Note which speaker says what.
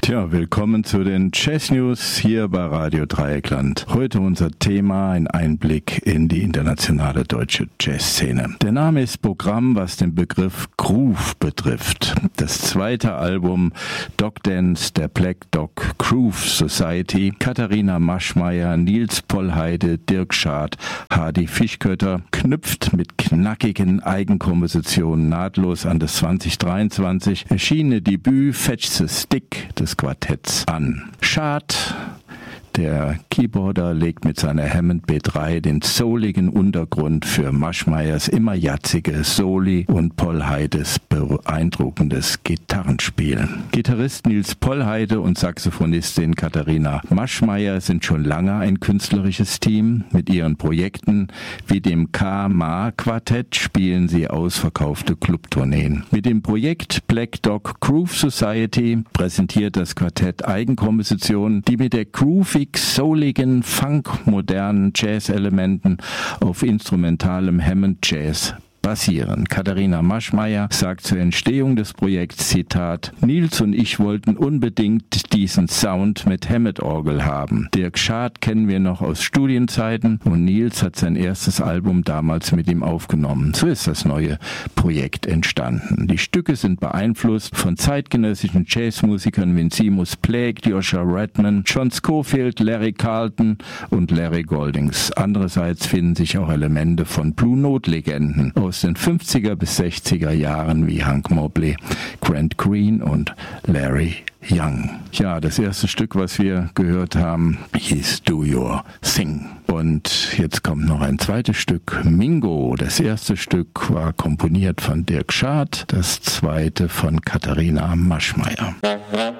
Speaker 1: Tja, willkommen zu den Jazz News hier bei Radio Dreieckland. Heute unser Thema, ein Einblick in die internationale deutsche Jazzszene. Der Name ist Programm, was den Begriff Groove betrifft. Das zweite Album Dog Dance der Black Dog Groove Society, Katharina Maschmeyer, Nils Pollheide, Dirk Schad, Hardy Fischkötter, knüpft mit knackigen Eigenkompositionen nahtlos an das 2023 erschienene Debüt Fetch the Stick des Quartetts an. Schad, der Keyboarder, legt mit seiner Hammond B3 den souligen Untergrund für Maschmeyers immer jatzige Soli und Pollheides beeindruckendes Gitarrenspiel. Gitarrist Nils Pollheide und Saxophonistin Katharina Maschmeyer sind schon lange ein künstlerisches Team. Mit ihren Projekten wie dem K-Ma-Quartett spielen sie ausverkaufte Clubtourneen. Mit dem Projekt Black Dog Groove Society präsentiert das Quartett Eigenkompositionen, die mit der groovig-souligen, funk-modernen Jazz-Elementen auf instrumentalem Hammond-Jazz basieren. Katharina Maschmeyer sagt zur Entstehung des Projekts, Zitat, Nils und ich wollten unbedingt diesen Sound mit Hammond-Orgel haben. Dirk Schad kennen wir noch aus Studienzeiten und Nils hat sein erstes Album damals mit ihm aufgenommen. So ist das neue Projekt entstanden. Die Stücke sind beeinflusst von zeitgenössischen Jazzmusikern wie Seamus Blake, Joshua Redman, John Scofield, Larry Carlton und Larry Goldings. Andererseits finden sich auch Elemente von Blue Note-Legenden aus den 50er bis 60er Jahren wie Hank Mobley, Grant Green und Larry Young. Ja, das erste Stück, was wir gehört haben, hieß Do Your Thing. Und jetzt kommt noch ein zweites Stück, Mingo. Das erste Stück war komponiert von Dirk Schad, das zweite von Katharina Maschmeyer.